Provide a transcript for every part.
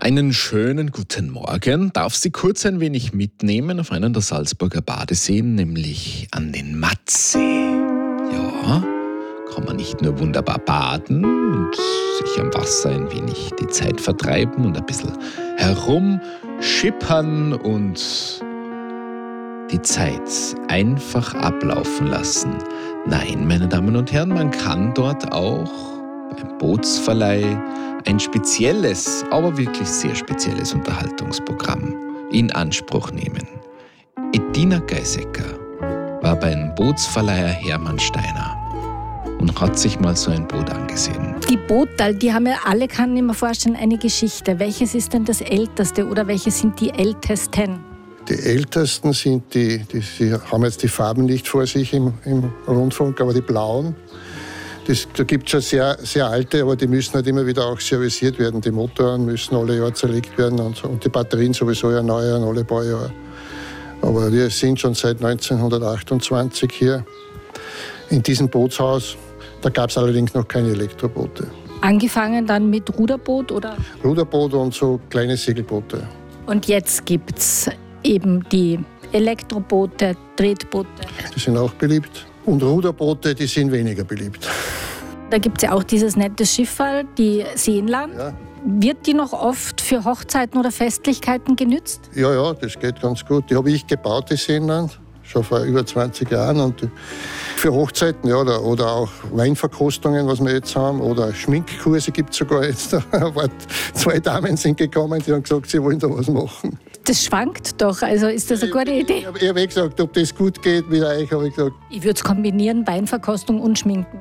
Einen schönen guten Morgen. Darf Sie kurz ein wenig mitnehmen auf einen der Salzburger Badeseen, nämlich an den Mattsee. Ja, kann man nicht nur wunderbar baden und sich am Wasser ein wenig die Zeit vertreiben und ein bisschen herumschippern und die Zeit einfach ablaufen lassen. Nein, meine Damen und Herren, man kann dort auch beim Bootsverleih ein spezielles, aber wirklich sehr spezielles Unterhaltungsprogramm in Anspruch nehmen. Edina Geisecker war beim Bootsverleiher Hermann Steiner und hat sich mal so ein Boot angesehen. Die Boote, die haben ja alle, kann ich mir vorstellen, eine Geschichte. Welches ist denn das älteste oder welche sind die ältesten? Die ältesten sind Sie haben jetzt die Farben nicht vor sich im Rundfunk, aber die blauen. Da gibt es schon sehr, sehr alte, aber die müssen halt immer wieder auch serviciert werden. Die Motoren müssen alle Jahre zerlegt werden und die Batterien sowieso erneuern, alle paar Jahre. Aber wir sind schon seit 1928 hier in diesem Bootshaus. Da gab es allerdings noch keine Elektroboote. Angefangen dann mit Ruderboot, oder? Ruderboot und so kleine Segelboote. Und jetzt gibt es eben die Elektroboote, Tretboote. Die sind auch beliebt. Und Ruderboote, die sind weniger beliebt. Da gibt es ja auch dieses nette Schifferl, die Seenland. Ja. Wird die noch oft für Hochzeiten oder Festlichkeiten genützt? Ja, das geht ganz gut. Die habe ich gebaut, die Seenland, schon vor über 20 Jahren. Und für Hochzeiten ja, oder auch Weinverkostungen, was wir jetzt haben, oder Schminkkurse gibt es sogar jetzt. Zwei Damen sind gekommen, die haben gesagt, sie wollen da was machen. Das schwankt doch, also ist das eine gute Idee? Ich habe gesagt, ob das gut geht mit euch, habe ich gesagt. Ich würde es kombinieren, Weinverkostung und Schminken.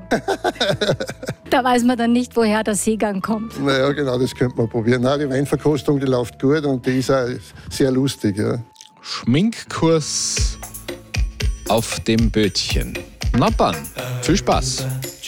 Da weiß man dann nicht, woher der Seegang kommt. Naja, genau, das könnte man probieren. Nein, die Weinverkostung, die läuft gut und die ist auch sehr lustig. Ja. Schminkkurs auf dem Bötchen. Na dann, viel Spaß.